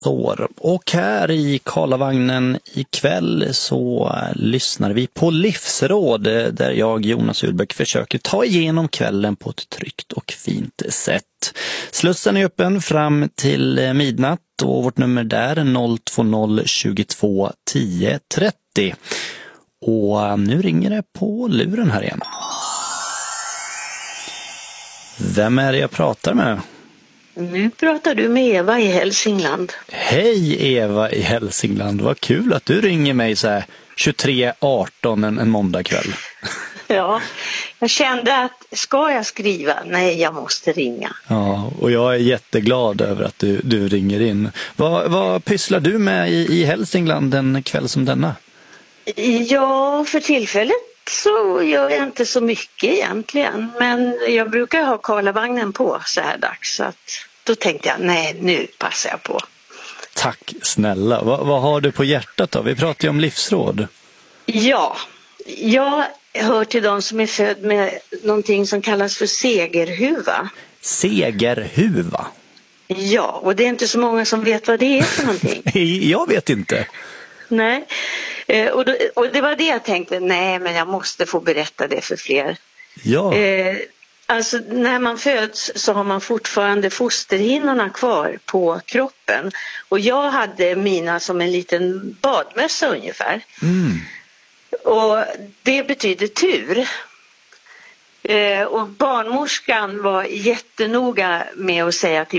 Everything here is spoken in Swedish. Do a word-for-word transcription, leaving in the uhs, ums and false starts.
år. Och här i Karlavagnen ikväll så lyssnar vi på livsråd där jag, Jonas Urbeck, försöker ta igenom kvällen på ett tryggt och fint sätt. Slussen är öppen fram till midnatt och vårt nummer där är noll två noll tjugotvå tio trettio. Och nu ringer det på luren här igen. Vem är det jag pratar med? Nu pratar du med Eva i Hälsingland. Hej Eva i Hälsingland, vad kul att du ringer mig så här tjugotre arton en, en måndagkväll. Ja, jag kände att ska jag skriva? Nej, jag måste ringa. Ja, och jag är jätteglad över att du, du ringer in. Vad, vad pysslar du med i, i Hälsingland en kväll som denna? Ja, för tillfället så gör jag inte så mycket egentligen. Men jag brukar ha Karlavagnen på så här dags. Så att då tänkte jag, nej, nu passar jag på. Tack snälla. Va, vad har du på hjärtat då? Vi pratar ju om livsråd. Ja, jag hör till de som är född med någonting som kallas för segerhuva. Segerhuva? Ja, och det är inte så många som vet vad det är för någonting. Jag vet inte. Nej, och, då, och det var det jag tänkte, nej men jag måste få berätta det för fler. Ja. Eh, alltså när man föds så har man fortfarande fosterhinnorna kvar på kroppen. Och jag hade mina som en liten badmössa ungefär. Mm. Och det betyder tur. Eh, och barnmorskan var jättenoga med att säga till